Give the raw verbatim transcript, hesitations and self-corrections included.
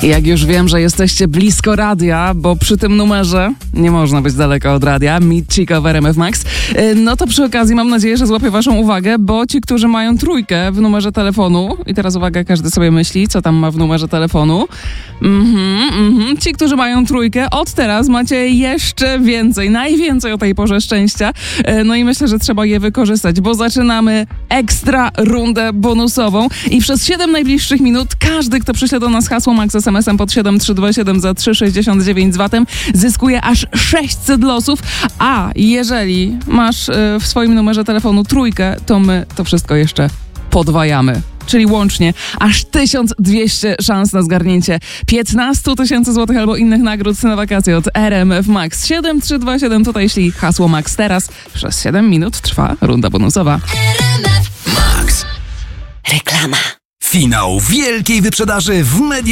Jak już wiem, że jesteście blisko radia, bo przy tym numerze nie można być daleko od radia, Meet Chico w R M F Max, no to przy okazji mam nadzieję, że złapię waszą uwagę, bo ci, którzy mają trójkę w numerze telefonu, i teraz uwaga, każdy sobie myśli, co tam ma w numerze telefonu, mhm, mhm, ci, którzy mają trójkę, od teraz macie jeszcze więcej, najwięcej o tej porze szczęścia, no i myślę, że trzeba je wykorzystać, bo zaczynamy ekstra rundę bonusową i przez siedem najbliższych minut każdy, kto przyśle do nas hasło Max S M S-em pod siedem trzy dwa siedem za trzy sześćdziesiąt dziewięć z VAT-em, zyskuje aż sześćset losów, a jeżeli masz y, w swoim numerze telefonu trójkę, to my to wszystko jeszcze podwajamy. Czyli łącznie aż tysiąc dwieście szans na zgarnięcie piętnaście tysięcy złotych albo innych nagród na wakacje od R M F Max. siedem trzy dwa siedem, tutaj jeśli hasło Max teraz. Przez siedem minut trwa runda bonusowa. Max. Reklama. Finał wielkiej wyprzedaży w Media